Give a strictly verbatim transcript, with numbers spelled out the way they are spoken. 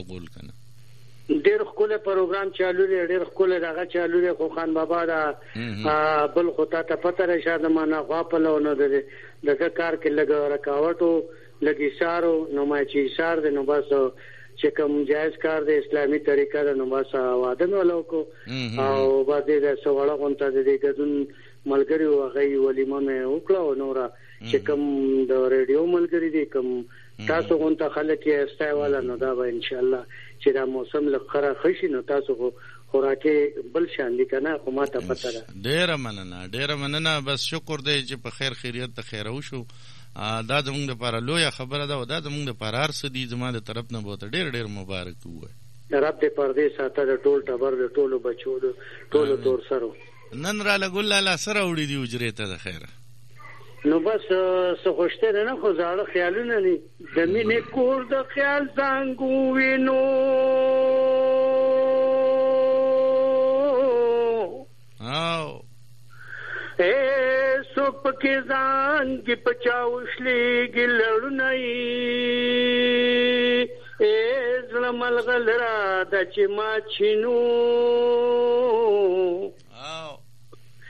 قبول کنه. ډېر ښکلی پروګرام چالو دی، ډېر ښکلی دغه چالو دی، خو خان بابا دا بل خو تا ته پته دی شاید مانه خوا پلو نه دی دغه کار کې لږ رکاوټ و، لږ ایثار و. نو ما چې ایثار دی نو بس چې کوم جایز کار دی اسلامي طریقه ده نو بس واده مې وله وکړو او بس دې د څه وړه غونته د دې ګډون ملګري وو هغه یې ولیمه مې وکړه. او نوره چې کوم د ریډیو ملګري دي کوم تاسو غونته خلک یې استی والا نو دا به انشاءالله چې دا موسم لږ ښه ښه شي نو تاسو خو خوراکې بل شان دي که نه، خو ما ته پته ده. ډېره مننه ډېره مننه. بس شکر دی چې په خیر خیریت د خیره وشو. دا زموږ دپاره لویه خبره ده او دا زموږ دپاره هر څه دي. زما د طرف نه به ورته ډېر ډېر مبارک ووایي. رب دې پردې ساته د ټول ټبر د ټولو بچو د ټولو تور سرو. نن راله ګل لاله څه راوړي دي حجرې ته د خیره؟ نو بس څه خوشته نه خو زاړه خیالونه دي. د مینې کور د خیال زنګو وینو او اے سو پکې ځان کې پچاوشلېږي لړونه یې زړه ملغلره د چې ما چینو